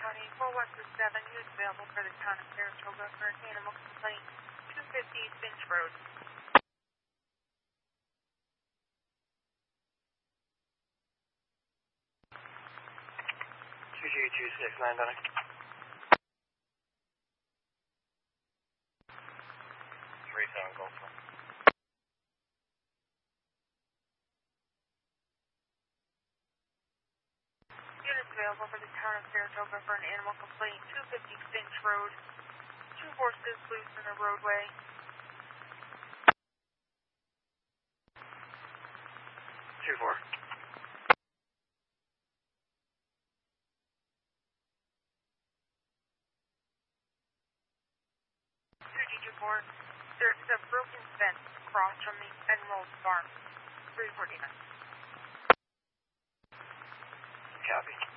County 4127 is available for the town of Saratoga for an animal complaint, 250 Finch Road. 2226, landowner. Golf. Units available for the town of Saratoga for an animal complaint, 250 Finch Road. 2 horses loose in the roadway. Two four. There's a broken fence across from the Emerald Farm. 349. Copy.